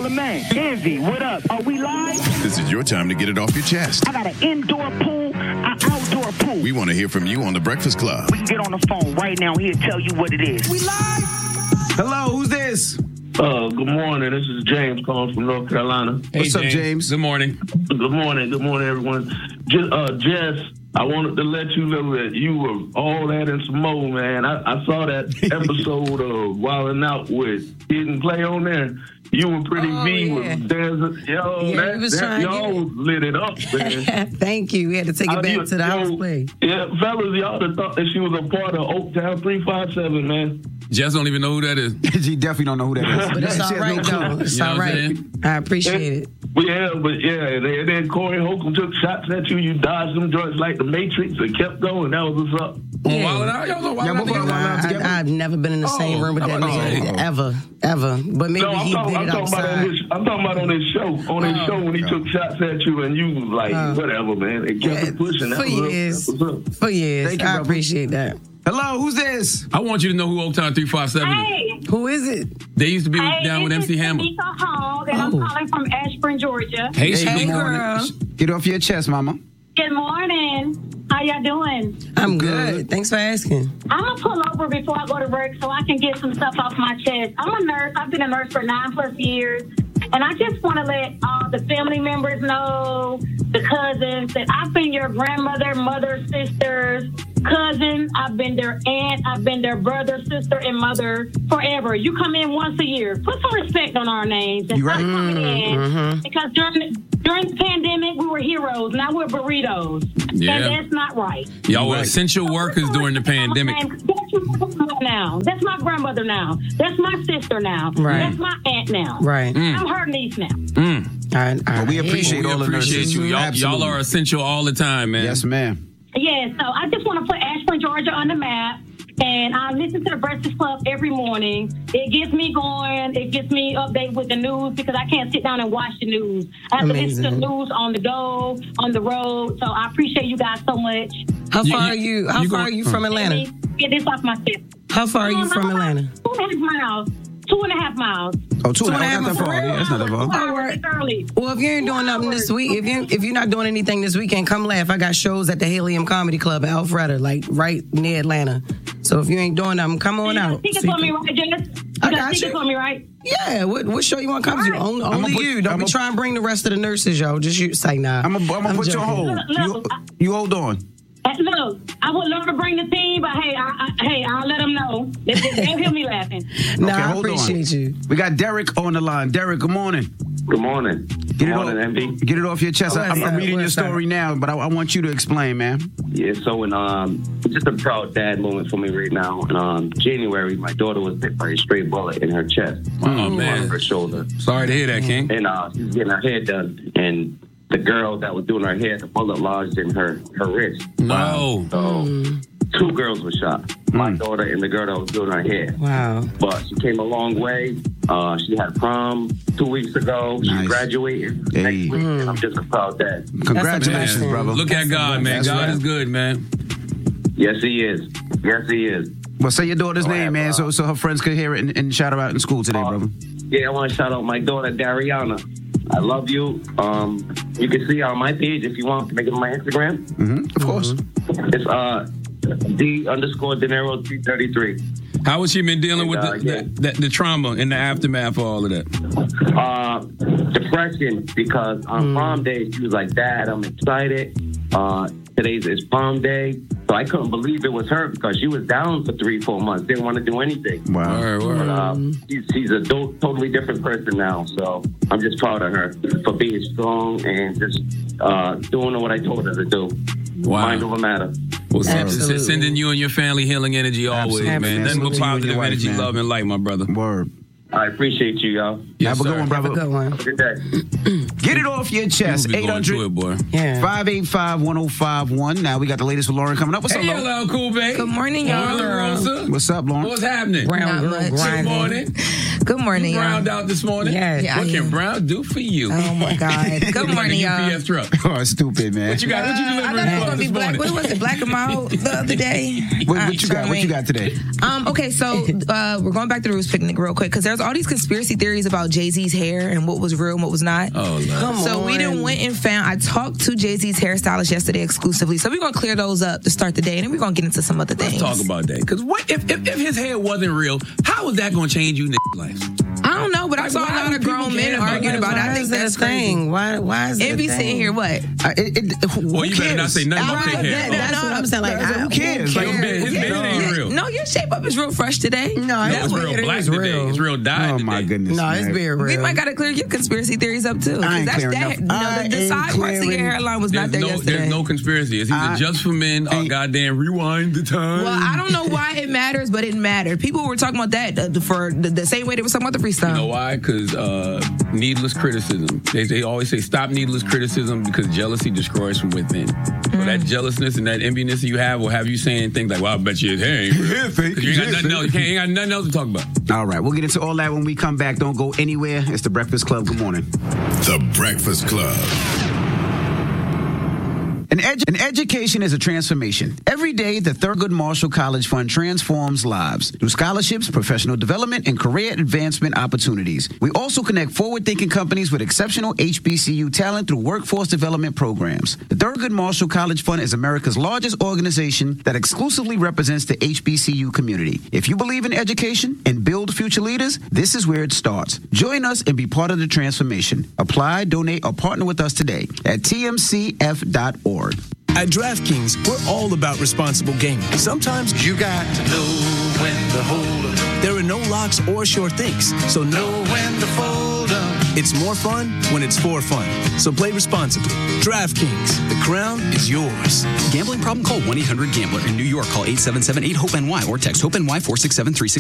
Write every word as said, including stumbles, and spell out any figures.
call a man. Envy, what up? Are we live? This is your time to get it off your chest. I got an indoor pool, an outdoor pool. We want to hear from you on The Breakfast Club. We can get on the phone right now. He'll tell you what it is. We live? Hello, who's this? Uh, good morning. This is James calling from North Carolina. Hey, What's James. up, James? Good morning. Good morning. Good morning, everyone. Just, uh, Jess, I wanted to let you know that you were all that and some more, man. I, I saw that episode of Wildin' Out with Kid and Play on there. You were pretty oh, V yeah. with dancing. Yo, yeah, that, that, y'all lit it up, man. Thank you. We had to take it back you, to the yo, house play. Yeah, fellas, y'all thought that she was a part of Oaktown three five seven, man. Jess don't even know who that is. She definitely don't know who that is. But it's all right, though. It's all right. I appreciate it. Yeah, but yeah, and then Corey Holcomb took shots at you. You dodged them joints like the Matrix and kept going. That was what's up. Yeah. Wild Out, y'all know Wild Out. I, I've never been in the same oh, room with that man oh. ever, ever. But maybe no, he talking, did it I'm outside. Talking his, I'm talking about on his show. On his oh, show when he God. took shots at you and you was like, oh. whatever, man. It kept yeah, pushing. That for years. For years. Thank you, I brother. appreciate that. Hello, who's this? I want you to know who Oaktown three five seven hey. is. Who is it? They used to be hey, down with M C Hammer. Hey, Hall, and oh. I'm calling from Ashburn, Georgia. Hey, hey, hey girl. Get off your chest, mama. Good morning. How y'all doing? I'm good. Thanks for asking. I'm going to pull over before I go to work so I can get some stuff off my chest. I'm a nurse. I've been a nurse for nine plus years. And I just want to let all the family members know, the cousins, that I've been your grandmother, mother, sisters, cousin. I've been their aunt. I've been their brother, sister, and mother forever. You come in once a year. Put some respect on our names. And right. stop coming in. Mm-hmm. Because during, during the pandemic, we were heroes. Now we're burritos. Yeah. And that's not right. Y'all were essential so workers during the pandemic. That's my now. That's my grandmother now. That's my sister now. Right. That's my aunt now. Right. Mm. I'm her niece now. Mm. I, I, well, we appreciate well, we all appreciate the nurses. you. Y'all, y'all are essential all the time, man. Yes, ma'am. Yeah, so I just want to put Ashburn, Georgia on the map. And I listen to the Breakfast Club every morning. It gets me going. It gets me updated with the news because I can't sit down and watch the news. I have Amazing. to listen to the news on the go, on the road. So I appreciate you guys so much. How You- far you- are you? How you far go- are you from Atlanta? Get this off my chest. How far are you from Atlanta? Two and a half miles. Two and a half miles. Oh, two, Two and a and half. a That's half not that far. Yeah, that's not that far. All right. Early. Well, if you ain't doing nothing this week, if you if you're not doing anything this weekend, come laugh. I got shows at the Helium Comedy Club at Alpharetta, like right near Atlanta. So if you ain't doing nothing, come on You got out. tickets So you for me, can- right, Jess? You I got got tickets you. for me, right? Yeah, what, what show you want to come All to? right. Only, I'ma only put- you. Don't I'ma- be trying to bring the rest of the nurses, yo. Just you say nah. I'm going to put you on hold. Look, You, look, you hold on. Uh, Look, I would love to bring the team, but hey, I, I, hey, I'll let them know. They, they, they'll hear me laughing. Nah, Okay, I hold on. appreciate you. We got Derek on the line. Derek, good morning. Good morning. Get Good it morning, off, M D. Get it off your chest. What's I'm, I'm up? reading your What's up? story now, but I, I want you to explain, man. Yeah, so in um, just a proud dad moment for me right now. In um, January, my daughter was hit by a stray bullet in her chest, Oh, on man. her shoulder, Sorry to hear that, King. and uh, she was getting her hair done, and the girl that was doing her hair, the bullet lodged in her her wrist. No. So two girls were shot. My daughter and the girl that was doing her hair. Wow. But she came a long way. Uh, she had prom two weeks ago. She Nice. graduated Hey. next week, and I'm just a proud dad. Congratulations, blessing. brother. Look at God, man. That's God right. is good, man. Yes, he is. Yes, he is. Well, say your daughter's Oh, I name, have, man, uh, so so her friends could hear it and, and shout her out in school today, Uh, brother. Yeah, I want to shout out my daughter, Dariana. I love you. Um, you can see on my page if you want to make it on my Instagram. Mm-hmm. Of course. It's uh, D underscore Dinero three thirty-three. How has she been dealing with And, uh, the, yeah. the, the, the trauma and the aftermath of all of that? Uh, depression, because on prom day, she was like, Dad, I'm excited. Uh, today's is prom day. So I couldn't believe it was her because she was down for three, four months. Didn't want to do anything. Wow. Word, word. But, uh, she's, she's a do- totally different person now. So I'm just proud of her for being strong and just uh, doing what I told her to do. Wow. Mind over matter. Well, send- Absolutely. sending you and your family healing energy always, Absolutely. man. Nothing but Absolutely. You and positive your wife, energy, man. love, and light, my brother. Word. I appreciate you, y'all. Yes, Have a good sir. one, Have a brother. good one. Have a good day. Get it off your chest. You be eight going through hundred, it, boy. Yeah. five eight five, one oh five one. Now we got the latest with Lauren coming up. What's Hey, up, Lauren? hello, cool babe. Good morning, Hey, y'all. Rosa. What's up, Lauren? What's happening? Brown Not girl much. Good grinding. morning. Good morning, You y'all. browned out this morning? Yes. Yeah, What I can am. Brown do for you? Oh my God. Good Like morning, a y'all. U P S truck. Oh, stupid, man. What you got? What you Uh, I delivering thought it was for gonna be this black. morning? What was it? Black and mild the other day. What, Uh, what you got? What you got today? Um. Okay. So uh, we're going back to the Roots picnic real quick because there's all these conspiracy theories about Jay-Z's hair and what was real and what was not. Oh, Lord. Come So on. we done went and found, I talked to Jay-Z's hairstylist yesterday exclusively. So we're going to clear those up to start the day, and then we're going to get into some other things. Let's talk about that. Because what if, if if his hair wasn't real? How is that going to change you niggas' life? I don't know, but I Like, saw a why lot do of people grown care men about arguing that? about it. I Why think is that's that a crazy. thing? Why? Why is it? It a be thing? sitting here, what? Uh, it, it, who Well, you better cares? not say nothing about Right, fake hair. that- that's what I'm saying. Like, I, Who cares? Like, His beard- his beard ain't real. No, your shape up is real fresh today. No, No, it's it's real weird. black It's today. real. It's real dyed Oh today. my goodness. No, it's man. being We real. might got to clear your conspiracy theories up too. 'cause I ain't that's clearing that, enough. no, I the, the ain't side parts of your clearing- hairline was There's not there no, yesterday. there's no conspiracy. It's either I just for men or ain't- goddamn rewind the time. Well, I don't know why it matters, but it mattered. People were talking about that uh, for the, the same way they were talking about the freestyle. You know why? Because uh, needless criticism. They, they always say stop needless criticism because jealousy destroys from within. So that jealousness and that enviness you have will have you saying things like, well, I bet you his hair ain't real. Yeah, fake. 'Cause you ain't got Yeah, nothing fake. else. You can't, ain't got nothing else to talk about. All right, we'll get into all that when we come back. Don't go anywhere. It's the Breakfast Club. Good morning. The Breakfast Club. An, edu- an education is a transformation. Every day, the Thurgood Marshall College Fund transforms lives through scholarships, professional development, and career advancement opportunities. We also connect forward-thinking companies with exceptional H B C U talent through workforce development programs. The Thurgood Marshall College Fund is America's largest organization that exclusively represents the H B C U community. If you believe in education and build future leaders, this is where it starts. Join us and be part of the transformation. Apply, donate, or partner with us today at T M C F dot org. At DraftKings, we're all about responsible gaming. Sometimes you got to know when to hold up. There are no locks or sure things, so know when to fold up. It's more fun when it's for fun. So play responsibly. DraftKings, the crown is yours. Gambling problem? Call one eight hundred gambler. In New York, call eight seven seven eight hope N Y or text HOPE-NY four six seven three six.